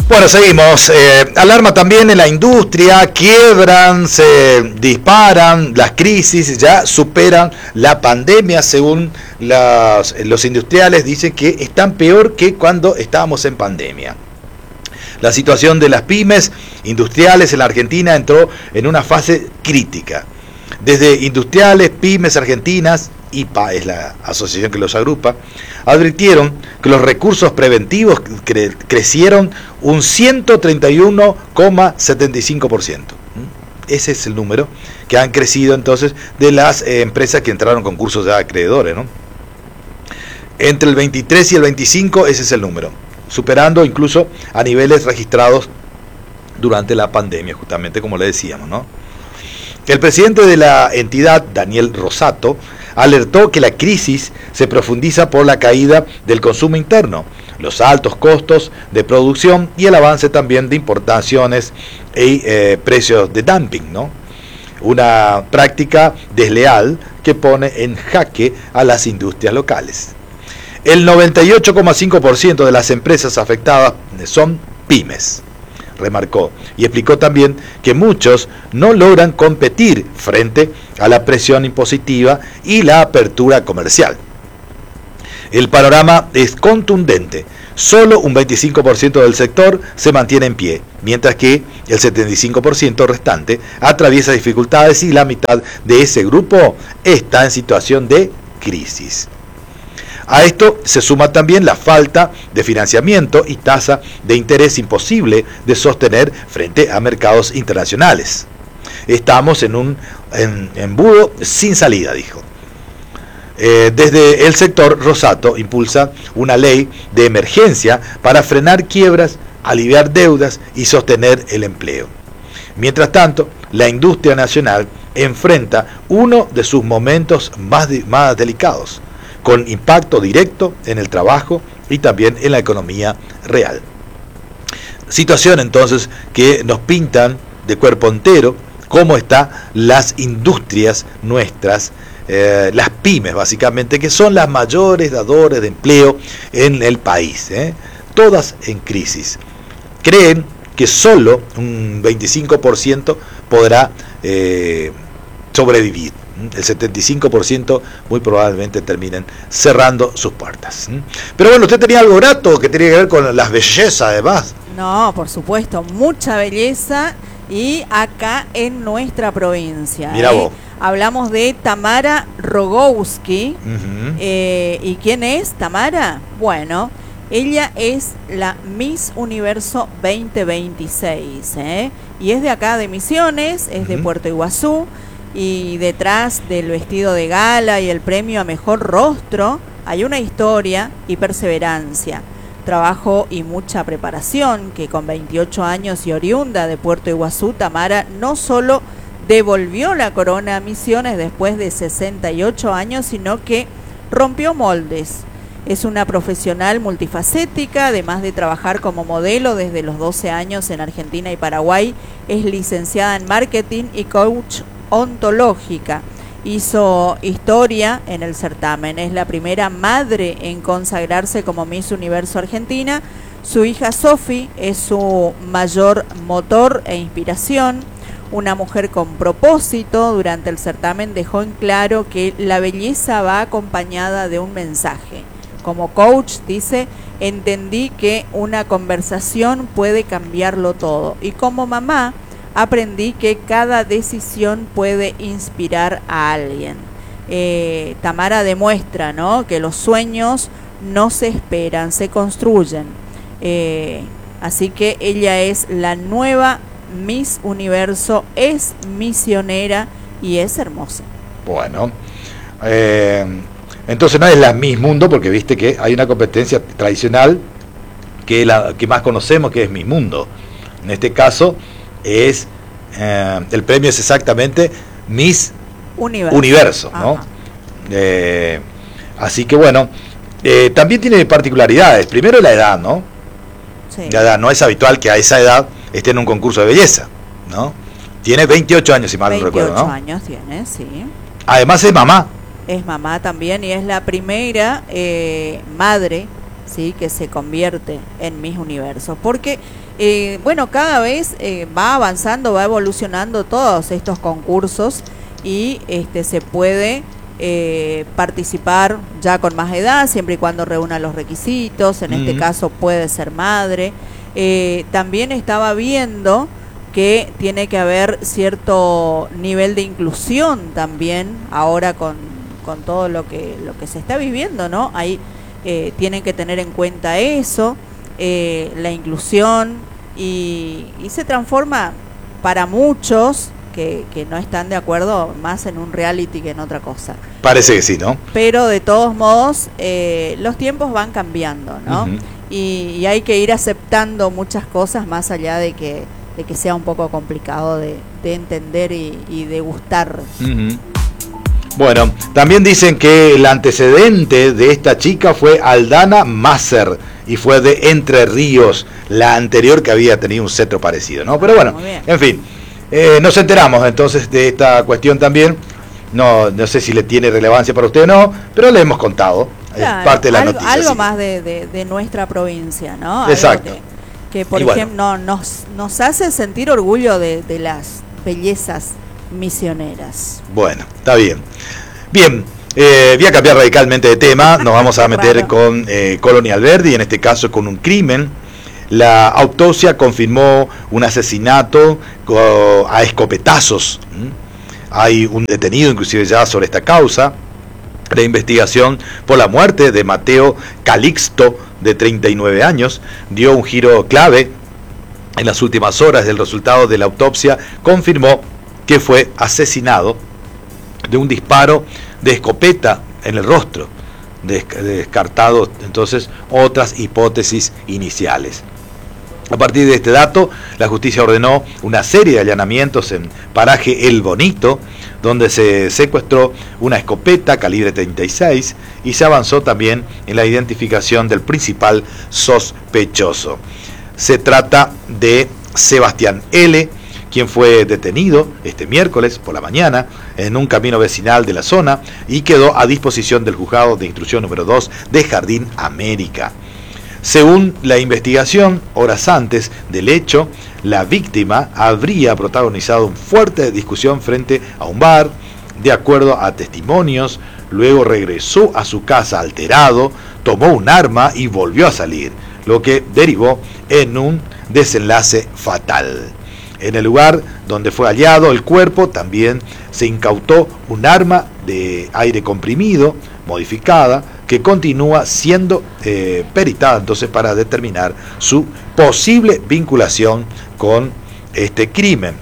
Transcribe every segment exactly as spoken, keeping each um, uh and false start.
Bueno, seguimos. Eh, alarma también en la industria, quiebran, se disparan, las crisis ya superan la pandemia, según las, los industriales dicen que están peor que cuando estábamos en pandemia. La situación de las pymes industriales en la Argentina entró en una fase crítica. Desde Industriales, Pymes Argentinas, I P A es la asociación que los agrupa, advirtieron que los recursos preventivos cre crecieron un ciento treinta y uno coma setenta y cinco por ciento. Ese es el número que han crecido entonces de las eh, empresas que entraron con concursos de acreedores, ¿no? Entre el veintitrés y el veinticinco ese es el número, superando incluso a niveles registrados durante la pandemia, justamente como le decíamos, ¿no? El presidente de la entidad, Daniel Rosato, alertó que la crisis se profundiza por la caída del consumo interno, los altos costos de producción y el avance también de importaciones y eh, precios de dumping, ¿no? Una práctica desleal que pone en jaque a las industrias locales. El noventa y ocho coma cinco por ciento de las empresas afectadas son pymes, remarcó, y explicó también que muchos no logran competir frente a la presión impositiva y la apertura comercial. El panorama es contundente. Solo un veinticinco por ciento del sector se mantiene en pie, mientras que el setenta y cinco por ciento restante atraviesa dificultades y la mitad de ese grupo está en situación de crisis. A esto se suma también la falta de financiamiento y tasa de interés imposible de sostener frente a mercados internacionales. Estamos en un en, embudo sin salida, dijo. Eh, desde el sector, Rosato impulsa una ley de emergencia para frenar quiebras, aliviar deudas y sostener el empleo. Mientras tanto, la industria nacional enfrenta uno de sus momentos más, de, más delicados, con impacto directo en el trabajo y también en la economía real. Situación entonces que nos pintan de cuerpo entero cómo están las industrias nuestras, eh, las pymes básicamente, que son las mayores dadores de empleo en el país, ¿eh? Todas en crisis. Creen que solo un veinticinco por ciento podrá eh, sobrevivir. El setenta y cinco por ciento muy probablemente terminen cerrando sus puertas. Pero bueno, usted tenía algo grato que tenía que ver con las bellezas además. No, por supuesto, mucha belleza y acá en nuestra provincia. Mira ¿eh? vos. Hablamos de Tamara Rogowski. Uh-huh. eh, ¿Y quién es Tamara? Bueno, ella es la Miss Universo veinte veintiséis, ¿eh? Y es de acá de Misiones, es uh-huh. de Puerto Iguazú. Y detrás del vestido de gala y el premio a mejor rostro hay una historia y perseverancia, trabajo y mucha preparación, que con veintiocho años y oriunda de Puerto Iguazú, Tamara no solo devolvió la corona a Misiones después de sesenta y ocho años, sino que rompió moldes. Es una profesional multifacética, además de trabajar como modelo desde los doce años en Argentina y Paraguay, es licenciada en marketing y coach ontológica. Hizo historia en el certamen. Es la primera madre en consagrarse como Miss Universo Argentina. Su hija Sofi es su mayor motor e inspiración. Una mujer con propósito, durante el certamen dejó en claro que la belleza va acompañada de un mensaje. Como coach, dice, entendí que una conversación puede cambiarlo todo. Y como mamá, aprendí que cada decisión puede inspirar a alguien. Eh, Tamara demuestra, ¿no?, que los sueños no se esperan, se construyen. Eh, así que ella es la nueva Miss Universo, es misionera y es hermosa. Bueno, eh, entonces no es la Miss Mundo, porque viste que hay una competencia tradicional que la que más conocemos, que es Miss Mundo. En este caso es eh, el premio es exactamente Miss Universo, Universo, ¿no? Eh, así que bueno, eh, también tiene particularidades. Primero la edad, ¿no? Sí. La edad, no es habitual que a esa edad esté en un concurso de belleza, ¿no? Tiene veintiocho años, si mal no recuerdo, ¿no? veintiocho años tiene, sí. Además es mamá. Es mamá también y es la primera eh, madre ¿sí? Que se convierte en Miss Universo. Porque, eh, bueno, cada vez eh, va avanzando, va evolucionando todos estos concursos y este se puede eh, participar ya con más edad, siempre y cuando reúna los requisitos. En mm. este caso puede ser madre. Eh, también estaba viendo que tiene que haber cierto nivel de inclusión también ahora con, con todo lo que lo que se está viviendo, ¿no? Ahí eh, tienen que tener en cuenta eso, eh, la inclusión, y, y se transforma para muchos que, que no están de acuerdo más en un reality que en otra cosa. Parece que sí, ¿no? Pero de todos modos eh, los tiempos van cambiando, ¿no? Uh-huh. y, y hay que ir aceptando muchas cosas más allá de que de que sea un poco complicado de, de entender y, y de gustar. Uh-huh. Bueno, también dicen que el antecedente de esta chica fue Aldana Masser y fue de Entre Ríos, la anterior que había tenido un cetro parecido, ¿no? Pero bueno, en fin, eh, nos enteramos entonces de esta cuestión también. No, no sé si le tiene relevancia para usted o no, pero le hemos contado. Claro, es parte de la algo, noticia. Algo sí. más de, de, de nuestra provincia, ¿no? Exacto. Que, que por bueno. ejemplo no, nos, nos hace sentir orgullo de, de las bellezas misioneras. Bueno, está bien. Bien, eh, voy a cambiar radicalmente de tema. Nos vamos a meter con eh, Colonial Verde y en este caso con un crimen. La autopsia confirmó un asesinato co- a escopetazos. ¿Mm? Hay un detenido inclusive ya sobre esta causa. La investigación por la muerte de Mateo Calixto, de treinta y nueve años, dio un giro clave en las últimas horas. El resultado de la autopsia confirmó que fue asesinado de un disparo de escopeta en el rostro, descartado entonces otras hipótesis iniciales. A partir de este dato, la justicia ordenó una serie de allanamientos en paraje El Bonito, donde se secuestró una escopeta calibre treinta y seis y se avanzó también en la identificación del principal sospechoso. Se trata de Sebastián L., quien fue detenido este miércoles por la mañana en un camino vecinal de la zona y quedó a disposición del juzgado de instrucción número dos de Jardín América. Según la investigación, horas antes del hecho, la víctima habría protagonizado una fuerte discusión frente a un bar. De acuerdo a testimonios, luego regresó a su casa alterado, tomó un arma y volvió a salir, lo que derivó en un desenlace fatal. En el lugar donde fue hallado el cuerpo también se incautó un arma de aire comprimido modificada que continúa siendo eh, peritada entonces para determinar su posible vinculación con este crimen.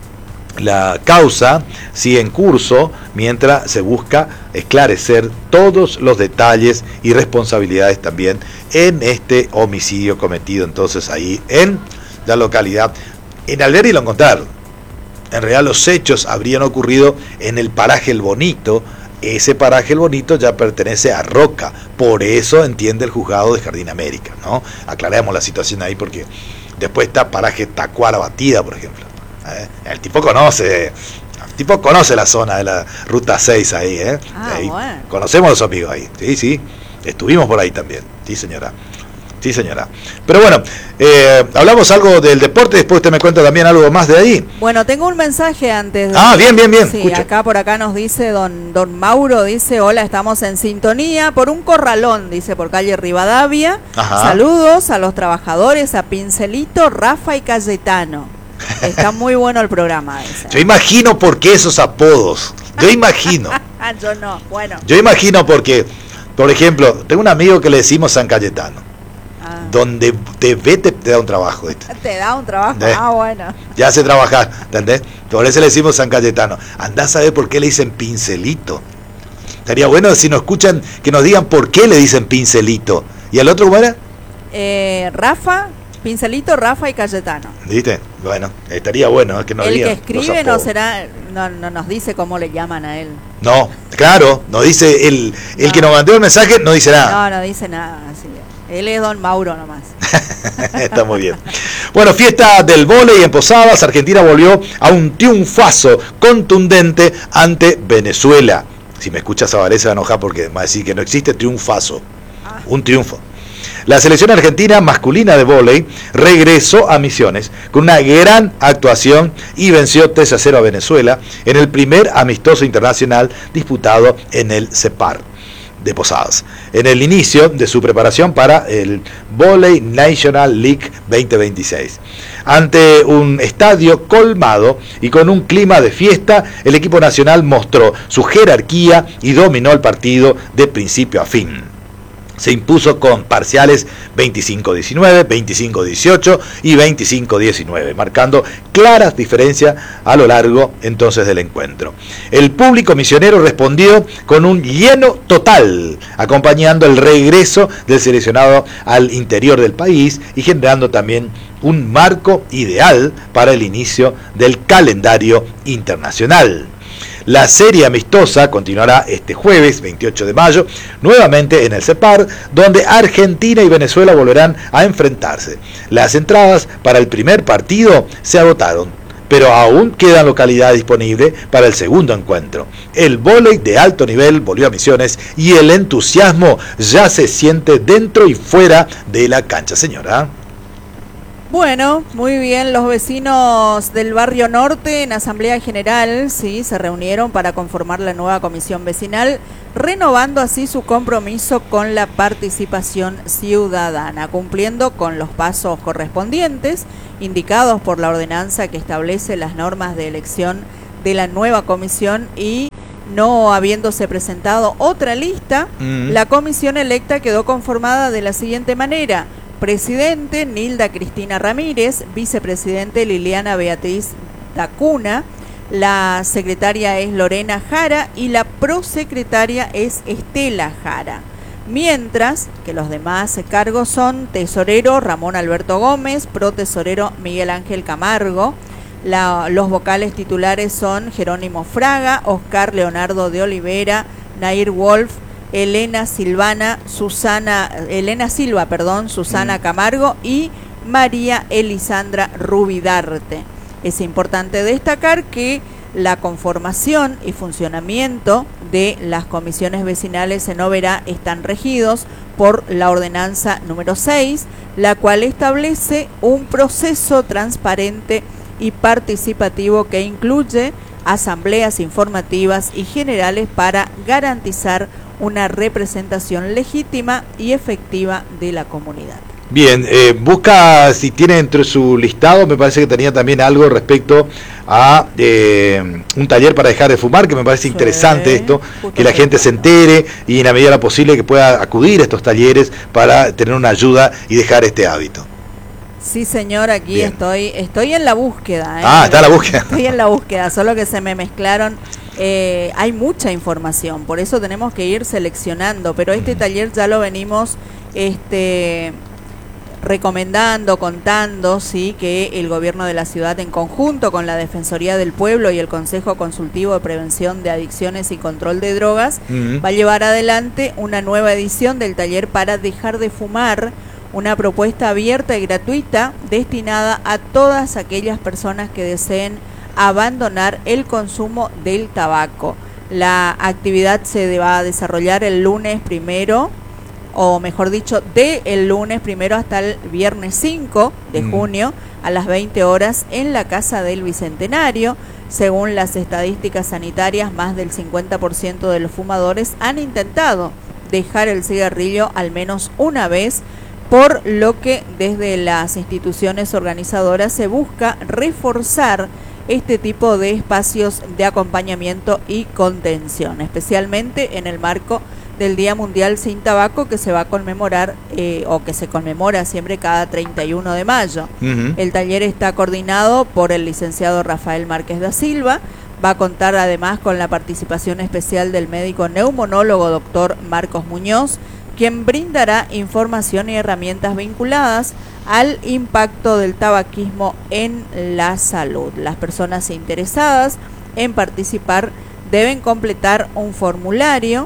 La causa sigue en curso mientras se busca esclarecer todos los detalles y responsabilidades también en este homicidio cometido entonces ahí en la localidad. En Alberdi lo encontraron. En realidad los hechos habrían ocurrido en el paraje El Bonito. Ese paraje El Bonito ya pertenece a Roca, por eso entiende el juzgado de Jardín América, ¿no? Aclaremos la situación ahí porque después está paraje Tacuara Batida, por ejemplo. ¿Eh? El tipo conoce, el tipo conoce la zona de la ruta seis ahí, ¿eh? Ah, ahí bueno. Conocemos a los amigos ahí, sí, sí, estuvimos por ahí también, sí señora. Sí, señora. Pero bueno, eh, hablamos algo del deporte, después usted me cuenta también algo más de ahí. Bueno, tengo un mensaje antes. De... Ah, bien, bien, bien. Sí, escucho. acá por acá nos dice don don Mauro, dice, hola, estamos en sintonía por un corralón, dice, por calle Rivadavia. Ajá. Saludos a los trabajadores, a Pincelito, Rafa y Cayetano. Está muy bueno el programa ese. Yo imagino por qué esos apodos. Yo imagino. Yo no, bueno. Yo imagino porque, por ejemplo, tengo un amigo que le decimos San Cayetano. Ah. Donde te ve te, te da un trabajo. ¿Viste? Te da un trabajo, ¿Eh? Ah, bueno. Ya hace trabajar, ¿entendés? Por eso le decimos San Cayetano. Andá a saber por qué le dicen Pincelito. Estaría bueno si nos escuchan que nos digan por qué le dicen Pincelito. ¿Y al otro cómo era? Eh, Rafa, Pincelito, Rafa y Cayetano. ¿Viste? Bueno, estaría bueno ¿eh? que nos el digan. El que escribe no será, no, no nos dice cómo le llaman a él. No, claro, nos dice el, el no. que nos mandó el mensaje no dice nada. No, no dice nada, así él es don Mauro nomás. Está muy bien. Bueno, fiesta del vóley en Posadas. Argentina volvió a un triunfazo contundente ante Venezuela. Si me escucha Zabaleta se va a enojar porque va a decir que no existe triunfazo. Ah. Un triunfo. La selección argentina masculina de vóley regresó a Misiones con una gran actuación y venció tres a cero a Venezuela en el primer amistoso internacional disputado en el CEPAR de Posadas, en el inicio de su preparación para el Volley National League veinte veintiséis. Ante un estadio colmado y con un clima de fiesta, el equipo nacional mostró su jerarquía y dominó el partido de principio a fin. Se impuso con parciales veinticinco a diecinueve, veinticinco a dieciocho y veinticinco a diecinueve, marcando claras diferencias a lo largo entonces del encuentro. El público misionero respondió con un lleno total, acompañando el regreso del seleccionado al interior del país y generando también un marco ideal para el inicio del calendario internacional. La serie amistosa continuará este jueves veintiocho de mayo, nuevamente en el CEPAR, donde Argentina y Venezuela volverán a enfrentarse. Las entradas para el primer partido se agotaron, pero aún quedan localidades disponibles para el segundo encuentro. El vóley de alto nivel volvió a Misiones y el entusiasmo ya se siente dentro y fuera de la cancha, señora. Bueno, muy bien, los vecinos del barrio norte en Asamblea General, sí, se reunieron para conformar la nueva comisión vecinal, renovando así su compromiso con la participación ciudadana, cumpliendo con los pasos correspondientes indicados por la ordenanza que establece las normas de elección de la nueva comisión y no habiéndose presentado otra lista, mm. la comisión electa quedó conformada de la siguiente manera: presidente Nilda Cristina Ramírez, vicepresidente Liliana Beatriz Dacuna, la secretaria es Lorena Jara y la prosecretaria es Estela Jara. Mientras que los demás cargos son tesorero Ramón Alberto Gómez, protesorero Miguel Ángel Camargo, la, los vocales titulares son Jerónimo Fraga, Oscar Leonardo de Olivera, Nair Wolf, Elena Silvana, Susana, Elena Silva, perdón, Susana Camargo y María Elisandra Rubidarte. Es importante destacar que la conformación y funcionamiento de las comisiones vecinales en Oberá están regidos por la ordenanza número seis, la cual establece un proceso transparente y participativo que incluye asambleas informativas y generales para garantizar una representación legítima y efectiva de la comunidad. Bien, eh, busca si tiene entre su listado, me parece que tenía también algo respecto a eh, un taller para dejar de fumar, que me parece sí, interesante esto, que la gente se entere y en la medida de lo posible que pueda acudir a estos talleres para tener una ayuda y dejar este hábito. Sí, señor, aquí Bien. estoy estoy en la búsqueda. ¿eh? Ah, está en la búsqueda. Estoy en la búsqueda, solo que se me mezclaron. Eh, hay mucha información, por eso tenemos que ir seleccionando, pero este taller ya lo venimos este, recomendando, contando, sí, que el gobierno de la ciudad en conjunto con la Defensoría del Pueblo y el Consejo Consultivo de Prevención de Adicciones y Control de Drogas uh-huh. va a llevar adelante una nueva edición del taller para dejar de fumar, una propuesta abierta y gratuita destinada a todas aquellas personas que deseen abandonar el consumo del tabaco. La actividad se va a desarrollar el lunes primero, o mejor dicho, de el lunes primero hasta el viernes cinco de junio a las veinte horas en la Casa del Bicentenario. Según las estadísticas sanitarias, más del cincuenta por ciento de los fumadores han intentado dejar el cigarrillo al menos una vez, por lo que desde las instituciones organizadoras se busca reforzar este tipo de espacios de acompañamiento y contención, especialmente en el marco del Día Mundial Sin Tabaco, que se va a conmemorar eh, o que se conmemora siempre cada treinta y uno de mayo. Uh-huh. El taller está coordinado por el licenciado Rafael Márquez da Silva, va a contar además con la participación especial del médico neumonólogo doctor Marcos Muñoz, quien brindará información y herramientas vinculadas al impacto del tabaquismo en la salud. Las personas interesadas en participar deben completar un formulario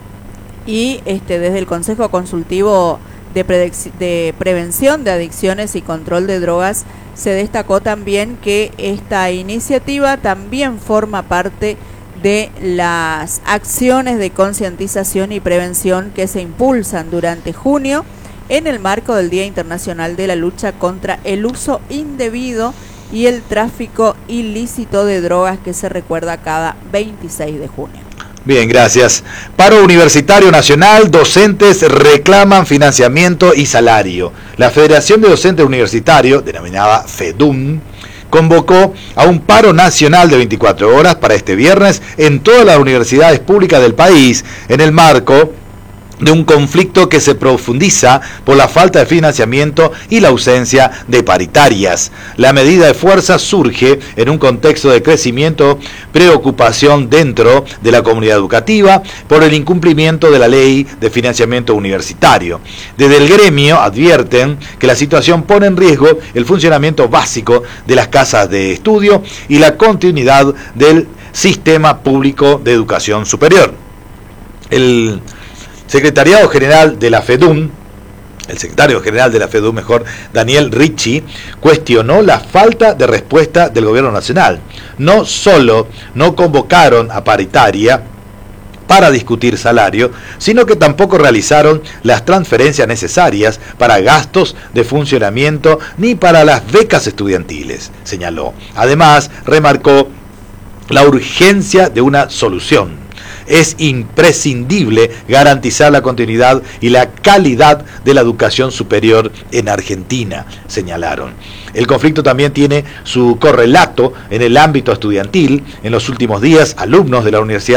y este desde el Consejo Consultivo de, Pre- de Prevención de Adicciones y Control de Drogas se destacó también que esta iniciativa también forma parte de las acciones de concientización y prevención que se impulsan durante junio en el marco del Día Internacional de la Lucha contra el Uso Indebido y el Tráfico Ilícito de Drogas, que se recuerda cada veintiséis de junio. Bien, gracias. Paro Universitario Nacional, docentes reclaman financiamiento y salario. La Federación de Docentes Universitarios, denominada FEDUM, convocó a un paro nacional de veinticuatro horas para este viernes en todas las universidades públicas del país, en el marco de un conflicto que se profundiza por la falta de financiamiento y la ausencia de paritarias. La medida de fuerza surge en un contexto de crecimiento, preocupación dentro de la comunidad educativa por el incumplimiento de la ley de financiamiento universitario. Desde el gremio advierten que la situación pone en riesgo el funcionamiento básico de las casas de estudio y la continuidad del sistema público de educación superior. El Secretariado General de la FEDUM, el secretario general de la FEDUM, mejor, Daniel Ricci, cuestionó la falta de respuesta del gobierno nacional. No solo no convocaron a paritaria para discutir salario, sino que tampoco realizaron las transferencias necesarias para gastos de funcionamiento ni para las becas estudiantiles, señaló. Además, remarcó la urgencia de una solución. Es imprescindible garantizar la continuidad y la calidad de la educación superior en Argentina, señalaron. El conflicto también tiene su correlato en el ámbito estudiantil. En los últimos días, alumnos de la Universidad